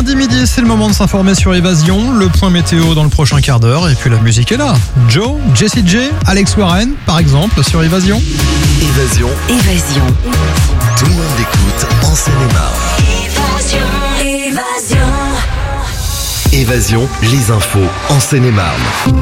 Lundi midi, c'est le moment de s'informer sur Évasion. Le point météo dans le prochain quart d'heure. Et puis la musique est là. Joe, Jessie J, Alex Warren, par exemple, sur Évasion. Évasion. Tout le monde l'écoute en Seine-et-Marne. Évasion, les infos en Seine-et-Marne.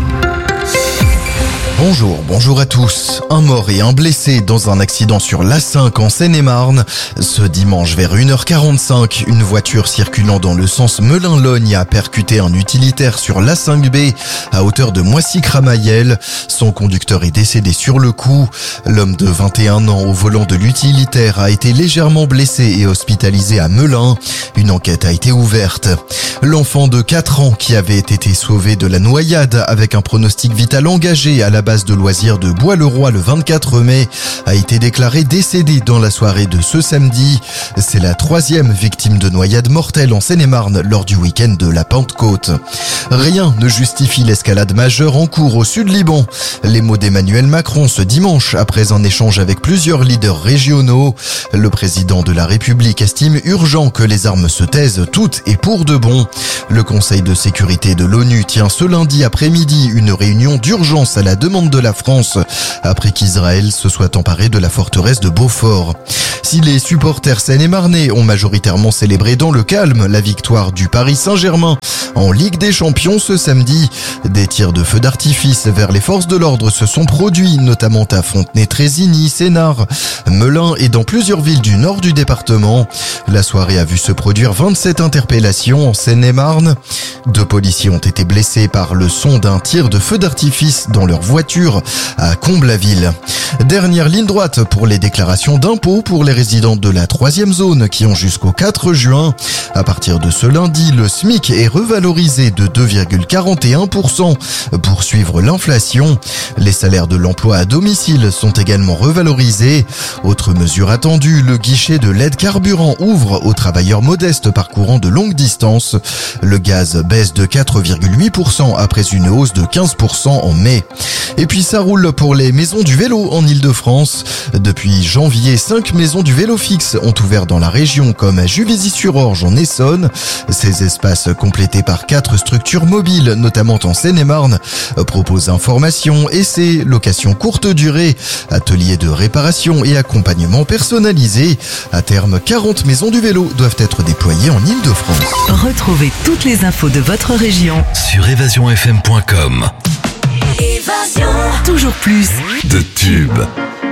Bonjour à tous. Un mort et un blessé dans un accident sur l'A5 en Seine-et-Marne. Ce dimanche vers 1h45, une voiture circulant dans le sens Melun-Logne a percuté un utilitaire sur l'A5B à hauteur de Moissy-Cramayel. Son conducteur est décédé sur le coup. L'homme de 21 ans au volant de l'utilitaire a été légèrement blessé et hospitalisé à Melun. Une enquête a été ouverte. L'enfant de 4 ans qui avait été sauvé de la noyade avec un pronostic vital engagé à la base de loisirs de Bois-le-Roi le 24 mai a été déclaré décédé dans la soirée de ce samedi. C'est la 3e victime de noyade mortelle en Seine-et-Marne lors du week-end de la Pentecôte. Rien ne justifie l'escalade majeure en cours au Sud-Liban. Les mots d'Emmanuel Macron ce dimanche après un échange avec plusieurs leaders régionaux. Le président de la République estime urgent que les armes se taisent toutes et pour de bon. Le Conseil de sécurité de l'ONU tient ce lundi après-midi une réunion d'urgence à la demande de la France après qu'Israël se soit emparé de la forteresse de Beaufort. Si les supporters seine-et-marnais ont majoritairement célébré dans le calme la victoire du Paris Saint-Germain en Ligue des Champions ce samedi, des tirs de feu d'artifice vers les forces de l'ordre se sont produits, notamment à Fontenay-Trésigny, Sénart, Melun et dans plusieurs villes du nord du département. La soirée a vu se produire 27 interpellations en Seine-et-Marne. 2 policiers ont été blessés par le son d'un tir de feu d'artifice dans leur voiture à Comble-la-Ville. Dernière ligne droite pour les déclarations d'impôts pour les résidents de la 3e zone qui ont jusqu'au 4 juin. À partir de ce lundi, le SMIC est revalorisé de 2,41% pour suivre l'inflation. Les salaires de l'emploi à domicile sont également revalorisés. Autre mesure attendue, le guichet de l'aide carburant ouvre aux travailleurs modestes parcourant de longues distances. Le gaz baisse de 4,8% après une hausse de 15% en mai. Et puis ça roule pour les maisons du vélo en Ile-de-France. Depuis janvier, 5 maisons du vélo fixe ont ouvert dans la région comme à Juvisy-sur-Orge en Essonne. Ces espaces complétés par 4 structures mobiles, notamment en Seine-et-Marne, proposent information, essais, location courte durée, ateliers de réparation et accompagnement personnalisé. À terme, 40 maisons du vélo doivent être déployées en Ile-de-France. Retrouvez toutes les infos de votre région Sur évasionfm.com. Toujours plus de tubes.